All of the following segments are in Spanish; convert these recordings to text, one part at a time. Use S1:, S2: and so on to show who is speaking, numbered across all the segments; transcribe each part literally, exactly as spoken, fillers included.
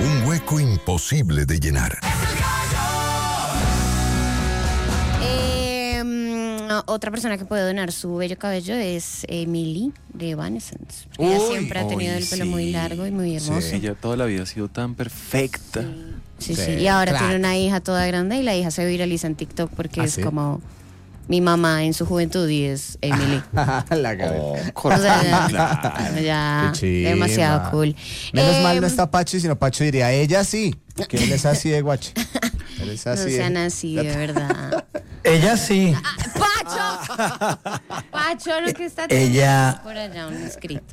S1: Un hueco imposible de llenar.
S2: Eh, otra persona que puede donar su bello cabello es Emily de Evanescence. Ella
S3: Uy,
S2: siempre ha tenido
S3: uy,
S2: el pelo
S3: sí.
S2: muy largo y muy hermoso.
S3: Sí, ella toda la vida ha sido tan perfecta.
S2: Sí, sí,
S4: Sí,
S2: y ahora
S4: claro.
S2: tiene una hija toda grande y la hija se viraliza en TikTok porque
S4: ¿Ah,
S2: es
S4: sí?
S2: como mi mamá en su juventud y es Emily.
S4: La cara.
S3: Oh,
S2: O sea,
S3: claro.
S2: ya,
S4: Qué chimba.
S2: demasiado cool.
S4: Menos
S2: Eh,
S4: mal no está Pacho, sino Pacho diría, ella sí, que él es así de guache. Él es
S2: No
S4: así de-
S2: sean así, de verdad.
S5: Ella sí.
S2: ¡Pacho! Pacho, lo que está
S5: Ella-
S2: por allá un escrito.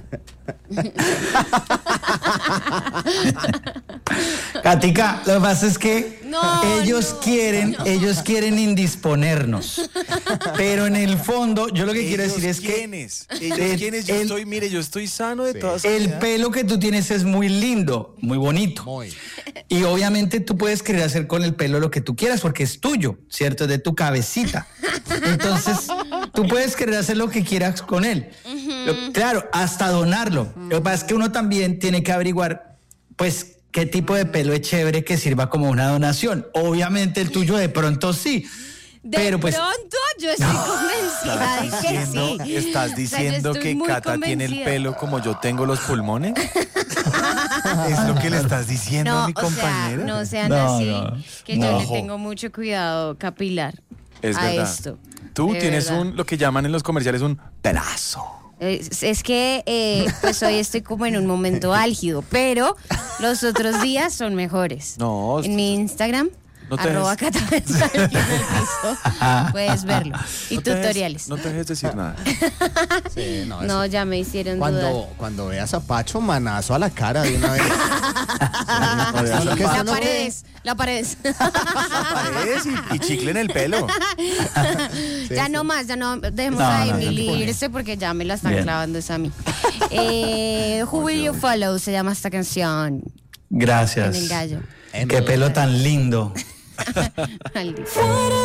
S5: Katica, lo que pasa es que
S2: No,
S5: ellos
S2: no,
S5: quieren,
S2: no.
S5: ellos quieren indisponernos. Pero en el fondo, yo lo que quiero decir es que
S3: ¿Quiénes? Ellos
S5: el-
S3: quiénes, yo
S5: el-
S3: estoy, mire, yo estoy sano de todas
S5: el
S3: maneras.
S5: pelo que tú tienes es muy lindo, muy bonito.
S4: Muy.
S5: Y obviamente tú puedes querer hacer con el pelo lo que tú quieras porque es tuyo, ¿cierto? Es de tu cabecita. Entonces, tú puedes querer hacer lo que quieras con él. Lo- claro, hasta donarlo. Lo que pasa es que uno también tiene que averiguar, pues, qué tipo de pelo es chévere que sirva como una donación. Obviamente el tuyo de pronto sí.
S2: De
S5: pero pues
S2: pronto yo estoy convencida de que
S3: Diciendo-
S2: sí.
S3: ¿Estás
S2: O sea, yo
S3: diciendo
S2: estoy
S3: que
S2: muy
S3: Cata tiene el
S2: convencida.
S3: pelo como yo tengo los pulmones? ¿Es lo que le estás diciendo
S2: No,
S3: a mi
S2: o sea,
S3: compañera?
S2: no sean
S5: No,
S2: así,
S5: no,
S2: que yo
S5: no.
S2: le tengo mucho cuidado capilar
S3: Es
S2: a
S3: verdad.
S2: esto.
S3: Tú
S2: de
S3: tienes
S2: verdad.
S3: un, lo que llaman en los comerciales un pelazo.
S2: Es, es que eh, pues hoy estoy como en un momento álgido, pero los otros días son mejores.
S3: No,
S2: En mi Instagram,
S3: no te
S2: arroba
S3: dejes-
S2: Cata González en el piso, puedes verlo. Y
S3: No te dejes-
S2: tutoriales.
S3: no te dejes decir nada.
S4: Sí, no,
S2: No,
S4: eso-
S2: ya me hicieron dudar.
S4: Cuando, cuando veas a Pacho, manazo a la cara de una vez.
S3: No veas
S4: Lo
S3: a
S4: que
S2: La
S4: eso no-
S2: paredes, la paredes.
S3: Paredes y, y chicle en el pelo.
S2: ya
S4: sí.
S2: no más, ya no dejemos
S5: No,
S2: a
S5: no,
S2: Emily
S5: no.
S2: irse porque ya me la están
S5: Bien.
S2: clavando es a mí. Eh, Who Will You Follow se llama esta canción.
S5: gracias.
S2: En el gallo.
S5: Qué pelo tan lindo.
S2: Maldito.